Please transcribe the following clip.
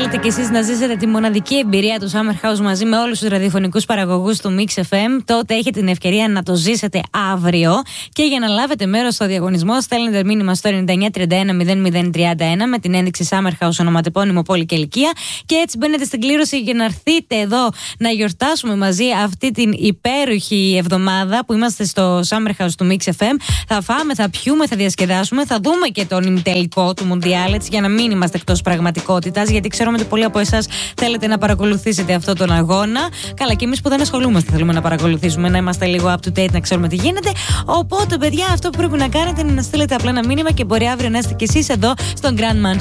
θέλετε κι εσείς να ζήσετε τη μοναδική εμπειρία του Summer House μαζί με όλους τους ραδιοφωνικούς παραγωγούς του Mix FM, τότε έχετε την ευκαιρία να το ζήσετε αύριο. Και για να λάβετε μέρος στο διαγωνισμό, στέλνετε μήνυμα στο 9931 0031 με την ένδειξη Summer House, ονοματεπώνυμο, πόλη και ηλικία. Και έτσι μπαίνετε στην κλήρωση για να έρθετε εδώ να γιορτάσουμε μαζί αυτή την υπέροχη εβδομάδα που είμαστε στο Summer House του Mix FM. Θα φάμε, θα πιούμε, θα διασκεδάσουμε, θα δούμε και τον ημιτελικό του Μουντιάλ, έτσι, για να μην είμαστε εκτός πραγματικότητας, γιατί ξέρουμε ότι πολλοί από εσάς θέλετε να παρακολουθήσετε αυτόν τον αγώνα. Καλά, και εμείς που δεν ασχολούμαστε θέλουμε να παρακολουθήσουμε, να είμαστε λίγο up to date, να ξέρουμε τι γίνεται. Οπότε, παιδιά, αυτό που πρέπει να κάνετε είναι να στείλετε απλά ένα μήνυμα και μπορεί αύριο να είστε κι εσείς εδώ στον Grand Mansion